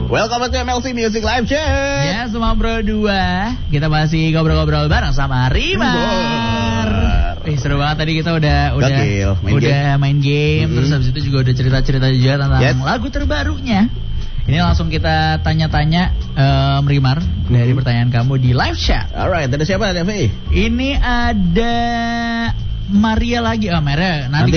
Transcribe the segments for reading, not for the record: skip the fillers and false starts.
Welcome to MLC Music Live Chat. Ya, semua bro 2. Kita masih ngobrol-ngobrol bareng sama Rimar. Seru banget tadi kita udah main game. Terus habis itu juga udah cerita-cerita juga tentang lagu terbarunya. Ini langsung kita tanya-tanya Rimar dari pertanyaan kamu di live chat. Alright, ada siapa ada V? Ini ada Maria lagi. Maria nanti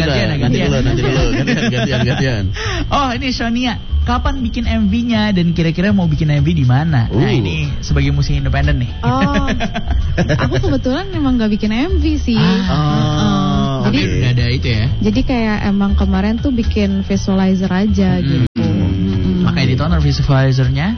gantian. Oh, ini Sonia. Kapan bikin MV-nya dan kira-kira mau bikin MV di mana? Nah, ini sebagai musisi independen nih. Oh. Aku kebetulan emang gak bikin MV sih. Jadi udah ada itu ya. Jadi kayak emang kemarin tuh bikin visualizer aja gitu. Makanya ditonton visualizernya.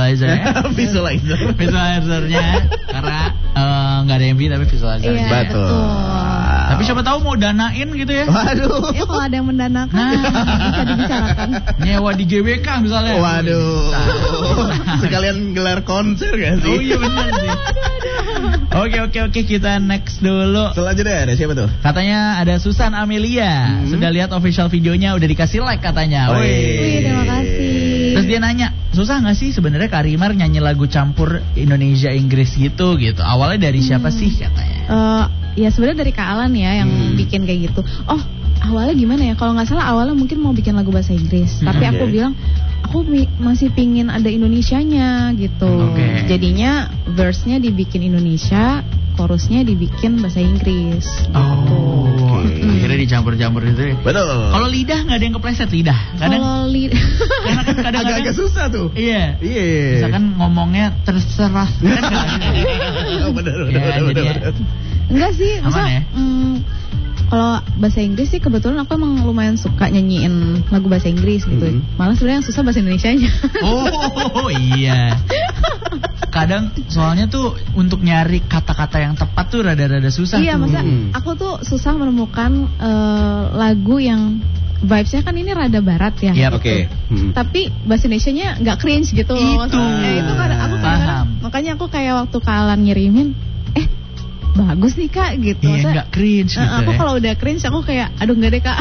Visualizernya karena nggak ada MV tapi visualizer. Iya, betul. Tapi siapa tahu mau danain gitu ya. Waduh. Ya kalau ada yang mendanakan bisa dibicarakan. Nyewa di GBK misalnya. Waduh. Sekalian gelar konser gak sih? Oh iya benar sih. Oke, kita next dulu. Selanjutnya ada siapa tuh? Katanya ada Susan Amelia. Sudah lihat official videonya, udah dikasih like katanya. Wih, terima kasih. Terus dia nanya, susah gak sih sebenarnya Kak Rimar nyanyi lagu campur Indonesia Inggris gitu? Awalnya dari siapa sih katanya? Ya sebenarnya dari Kak Alan ya yang bikin kayak gitu. Oh, awalnya gimana ya? Kalau nggak salah awalnya mungkin mau bikin lagu bahasa Inggris, tapi aku bilang aku masih pingin ada Indonesianya gitu. Jadinya verse-nya dibikin Indonesia, chorusnya dibikin bahasa Inggris. Akhirnya dicampur-campur itu. Betul. Kalau lidah nggak ada yang kepleset lidah. Kalau lidah, karena kan kadang-kadang agak susah tuh. Iya. Misalkan ngomongnya terserah. Benar. Enggak sih, maksudnya kalau bahasa Inggris sih kebetulan aku emang lumayan suka nyanyiin lagu bahasa Inggris gitu. Malah sebenarnya yang susah bahasa Indonesianya. Oh iya. Kadang soalnya tuh untuk nyari kata-kata yang tepat tuh rada-rada susah. Iya, masa aku tuh susah menemukan lagu yang vibes-nya kan ini rada barat ya. Iya, oke. Tapi bahasa Indonesianya nggak cringe gitu loh. Itu kadang aku paham. Makanya aku kayak waktu Kalan ngirimin, bagus nih Kak gitu. Iya, nggak cringe gitu. Aku kalau udah cringe aku kayak aduh nggak deh Kak.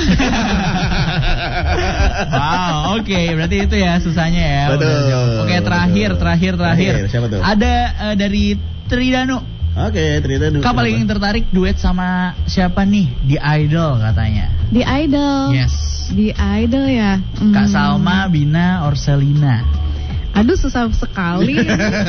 Wow, oke, berarti itu ya susahnya ya. Betul. Oke, terakhir. Siapa tuh? Ada dari Tridanu. Oke, Tridanu. Kak paling tertarik duet sama siapa nih di Idol katanya? Di Idol. Yes. Di Idol ya. Kak Salma, Bina, Orselina. Aduh susah sekali.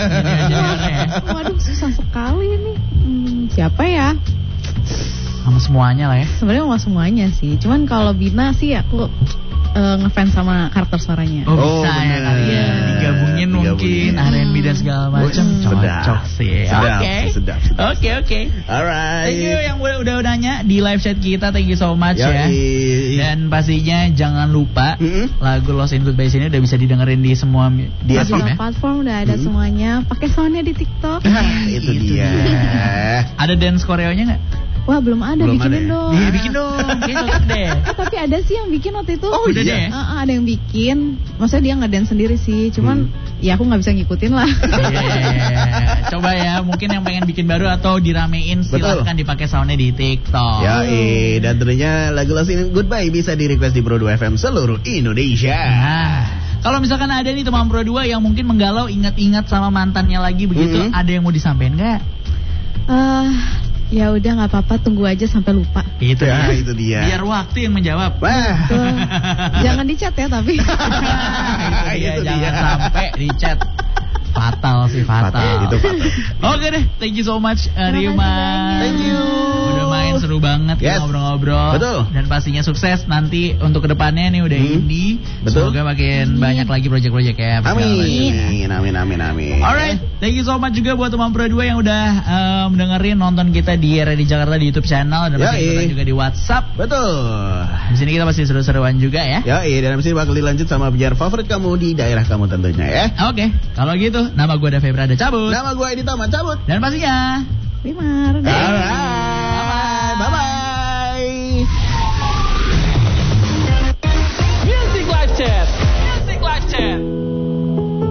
Waduh susah sekali nih. Siapa ya? Sama semuanya lah ya. Sebenarnya nggak semuanya sih. Cuman kalau Bina sih aku ngefans sama karakter suaranya. Bisa ya kali ya. Digabungin mungkin R&B dan segala macam. Cocok sih. Sedap. Oke. Alright. Thank you yang udah nanya di live chat kita. Thank you so much ya. Dan pastinya jangan lupa lagu Lost in Goodbye ini udah bisa didengerin di semua platform udah ada semuanya. Pakai soundnya di TikTok. Itu dia. Ada dance koreonya nggak? Wah belum ada, bikinin dong. Iya bikin dong, kayaknya cocok deh. Tapi ada sih yang bikin waktu itu. Oh udah deh. Ada yang bikin. Maksudnya dia ngedance sendiri sih. Cuman ya aku nggak bisa ngikutin lah. Coba ya, mungkin yang pengen bikin baru atau diramein silahkan dipakai soundnya di TikTok. Dan tentunya lagu Lost in Goodbye bisa di request di Pro 2 FM seluruh Indonesia. Kalau misalkan ada nih teman Pro 2 yang mungkin menggalau ingat-ingat sama mantannya lagi begitu, ada yang mau disampaikan nggak? Ya udah nggak apa-apa, tunggu aja sampai lupa. Itu dia. Biar waktu yang menjawab. Jangan dicat ya tapi. Jangan sampai dicat. Fatal. Itu fatal. Oke deh, thank you so much Rima. Thank you. Udah main seru banget ngobrol-ngobrol. Betul. Dan pastinya sukses nanti untuk kedepannya nih udah indie. Betul. Semoga makin banyak lagi project-project ya. Amin. Alright, thank you so much juga buat teman Pro 2 yang udah mendengerin nonton kita di Radio Jakarta di YouTube channel dan masih ikutan juga di WhatsApp. Betul. Di sini kita masih seru-seruan juga ya. Dan di sini bakal dilanjut sama penyiar favorit kamu di daerah kamu tentunya ya. Oke, kalau gitu nama gue Febra ada cabut. Nama gue Edi Taman cabut. Dan pastinya Rimar. Bye bye.